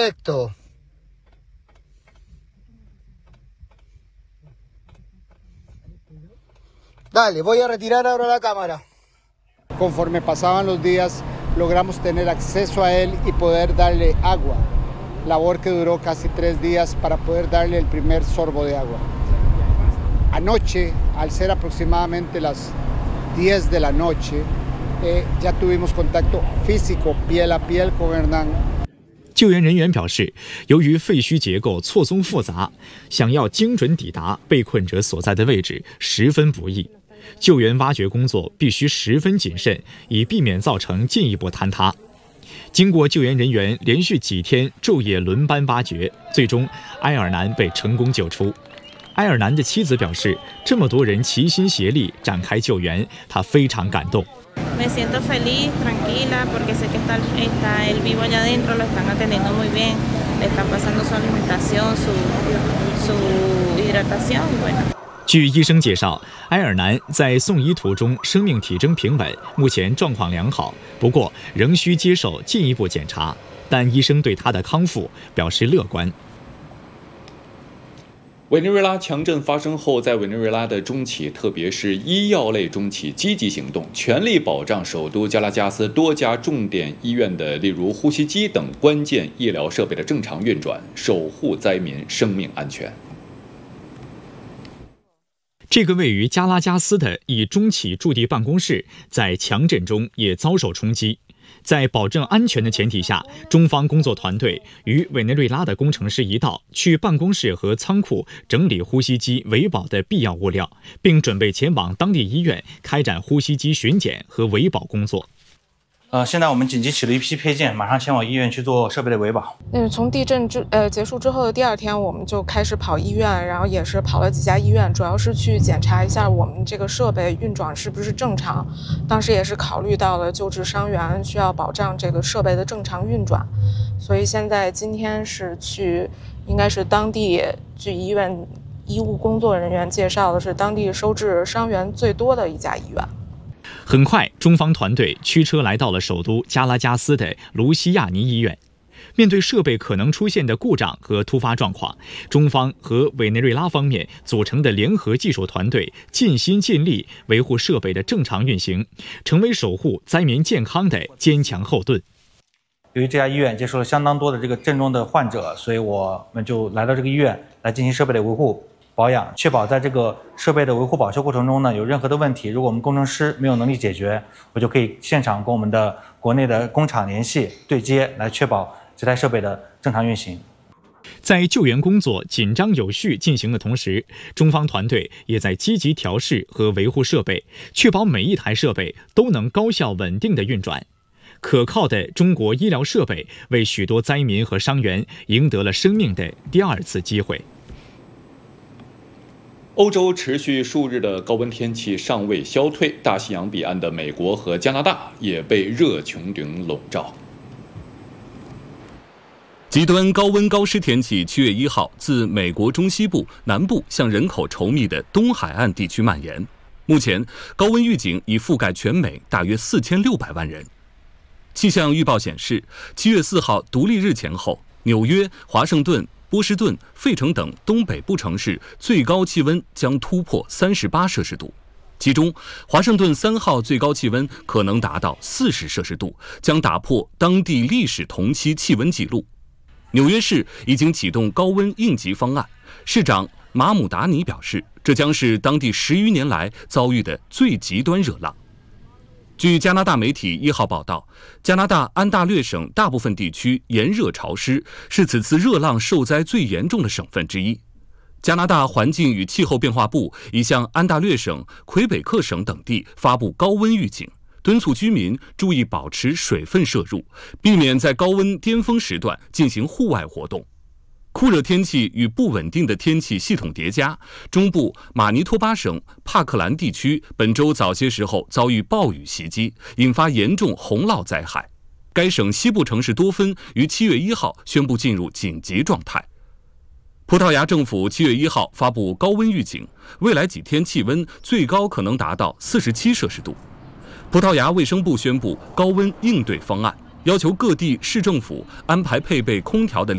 Perfecto. Dale, voy a retirar ahora la cámara. Conforme pasaban los días, logramos tener acceso a él y poder darle agua. Labor que duró casi 3 días para poder darle el primer sorbo de agua. Anoche, al ser aproximadamente las 10 de la noche, ya tuvimos contacto físico, piel a piel con Hernán。 救援人员表示，由于废墟结构错综复杂，想要精准抵达被困者所在的位置十分不易。救援挖掘工作必须十分谨慎，以避免造成进一步坍塌。经过救援人员连续几天昼夜轮班挖掘，最终埃尔南被成功救出。埃尔南的妻子表示，这么多人齐心协力展开救援，他非常感动。 Me siento feliz, tranquila, porque sé que está él vivo allá adentro, lo están atendiendo muy bien, le están pasando su alimentación, su hidratación, bueno。 据医生介绍，埃尔南在送医途中生命体征平稳，目前状况良好，不过仍需接受进一步检查。但医生对他的康复表示乐观。 委内瑞拉强震发生后，在委内瑞拉的中企，特别是医药类中企积极行动，全力保障首都加拉加斯多家重点医院的，例如呼吸机等关键医疗设备的正常运转，守护灾民生命安全。 这个位于加拉加斯的一中企驻地办公室在强震中也遭受冲击。在保证安全的前提下，中方工作团队与委内瑞拉的工程师一道去办公室和仓库整理呼吸机维保的必要物料，并准备前往当地医院开展呼吸机巡检和维保工作。 现在我们紧急起了一批配件，马上前往医院去做设备的维保。 从地震结束之后的第2天，我们就开始跑医院，然后也是跑了几家医院，主要是去检查一下我们这个设备运转是不是正常。当时也是考虑到了救治伤员，需要保障这个设备的正常运转，所以今天是去，应该是当地据医院医务工作人员介绍的是当地收治伤员最多的一家医院。 很快，中方团队驱车来到了首都加拉加斯的卢西亚尼医院。面对设备可能出现的故障和突发状况，中方和委内瑞拉方面组成的联合技术团队尽心尽力维护设备的正常运行，成为守护灾民健康的坚强后盾。 由于这家医院接受了相当多的这个震中的患者，所以我们就来到这个医院来进行设备的维护保养，确保在这个设备的维护保修过程中呢，有任何的问题，如果我们工程师没有能力解决，我就可以现场跟我们的国内的工厂联系对接，来确保这台设备的正常运行。 在救援工作紧张有序进行的同时，中方团队也在积极调试和维护设备，确保每一台设备都能高效稳定的运转。可靠的中国医疗设备为许多灾民和伤员赢得了生命的第2次机会。 欧洲持续数日的高温天气尚未消退，大西洋彼岸的美国和加拿大也被热穹顶笼罩。 极端高温高湿天气7月1号自美国中西部、南部向人口稠密的东海岸地区蔓延。目前，高温预警已覆盖全美大约4600万人。气象预报显示，7月4号独立日前后，纽约、华盛顿、波士顿、费城等东北部城市最高气温将突破38摄氏度，其中华盛顿3号最高气温可能达到40摄氏度，将打破当地历史同期气温纪录。纽约市已经启动高温应急方案，市长马姆达尼表示，这将是当地10余年来遭遇的最极端热浪。据加拿大媒体1号报道，加拿大安大略省大部分地区炎热潮湿，是此次热浪受灾最严重的省份之一。加拿大环境与气候变化部已向安大略省、魁北克省等地发布高温预警，敦促居民注意保持水分摄入，避免在高温巅峰时段进行户外活动。酷热天气与不稳定的天气系统叠加，中部马尼托巴省帕克兰地区本周早些时候遭遇暴雨袭击，引发严重洪涝灾害。该省西部城市多芬于7月1号宣布进入紧急状态。葡萄牙政府7月1号发布高温预警，未来几天气温最高可能达到47摄氏度。葡萄牙卫生部宣布高温应对方案，要求各地市政府安排配备空调的